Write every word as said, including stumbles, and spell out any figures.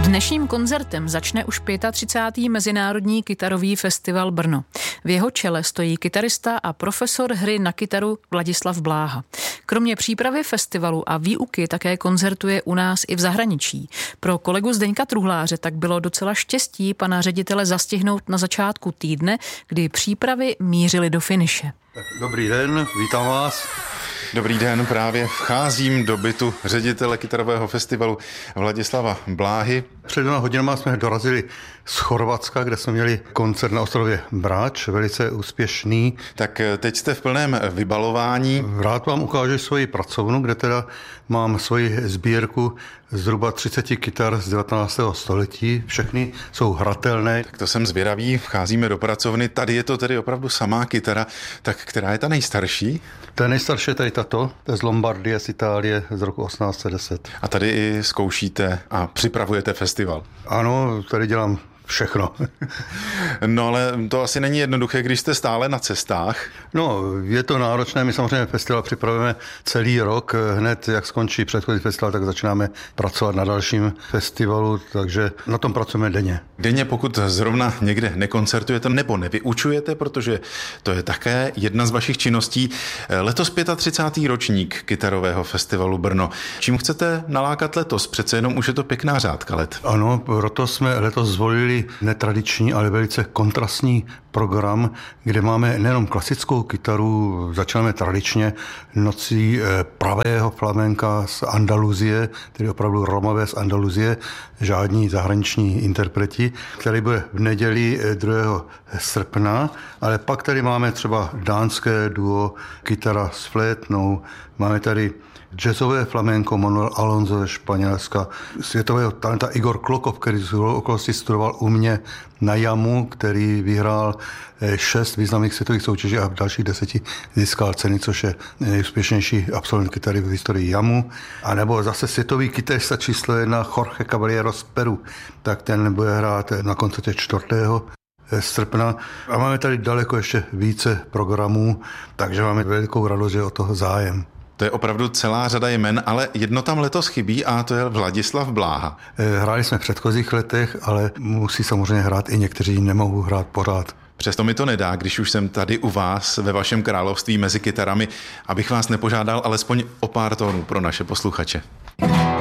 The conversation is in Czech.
Dnešním koncertem začne už třicátý pátý Mezinárodní kytarový festival Brno. V jeho čele stojí kytarista a profesor hry na kytaru Vladislav Bláha. Kromě přípravy festivalu a výuky také koncertuje u nás i v zahraničí. Pro kolegu Zdeňka Truhláře tak bylo docela štěstí pana ředitele zastihnout na začátku týdne, kdy přípravy mířily do finiše. Dobrý den, vítám vás. Dobrý den, právě vcházím do bytu ředitele kytarového festivalu Vladislava Bláhy. Před dvěma hodinama jsme dorazili z Chorvatska, kde jsme měli koncert na ostrově Brač, velice úspěšný. Tak teď jste v plném vybalování. Rád vám ukážu svoji pracovnu, kde teda mám svoji sbírku zhruba třicet kytar z devatenáctého století. Všechny jsou hratelné. Tak to jsem zvědavý, vcházíme do pracovny. Tady je to tedy opravdu samá kytara. Tak která je ta nejstarší? Ta nejstarší je tady tato, to je z Lombardie, z Itálie z roku osmnáct set deset. A tady i zkoušíte a připravujete festival? Ano, tady dělám všechno. No ale to asi není jednoduché, když jste stále na cestách. No, je to náročné, my samozřejmě festival připravujeme celý rok, hned jak skončí předchozí festival, tak začínáme pracovat na dalším festivalu, takže na tom pracujeme denně. Denně, pokud zrovna někde nekoncertujete nebo nevyučujete, protože to je také jedna z vašich činností. Letos třicátý pátý ročník kytarového festivalu Brno. Čím chcete nalákat letos? Přece jenom už je to pěkná řádka let. Ano, proto jsme letos zvolili netradiční, ale velice kontrastní program, kde máme nejenom klasickou kytaru, začínáme tradičně nocí pravého flamenka z Andaluzie, tedy opravdu Romové z Andaluzie, žádní zahraniční interpreti, který bude v neděli druhého srpna, ale pak tady máme třeba dánské duo kytara s flétnou, máme tady jazzové flamenko Manuel Alonso ze Španělska, světového talenta Igor Klokov, který z okolností studoval u mě na jamu, který vyhrál šest významných světových soutěží a v dalších deseti získal ceny, což je nejúspěšnější absolvent kytary v historii jamu. A nebo zase světový kytarista číslo jedna Jorge Caballero z Peru, tak ten bude hrát na koncertě čtvrtého srpna. A máme tady daleko ještě více programů, takže máme velikou radost, že o toho zájem. To je opravdu celá řada jmen, ale jedno tam letos chybí a to je Vladislav Bláha. Hráli jsme v předchozích letech, ale musí samozřejmě hrát i někteří, nemohou hrát pořád. Přesto mi to nedá, když už jsem tady u vás ve vašem království mezi kytarami, abych vás nepožádal alespoň o pár tónů pro naše posluchače.